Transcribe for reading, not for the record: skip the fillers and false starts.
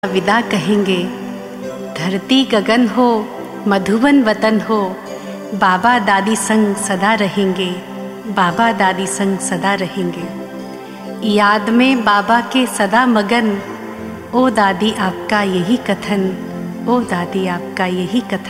विदा कहेंगे। धरती गगन हो, मधुबन वतन हो, बाबा दादी संग सदा रहेंगे, बाबा दादी संग सदा रहेंगे। याद में बाबा के सदा मगन, ओ दादी आपका यही कथन, ओ दादी आपका यही कथन।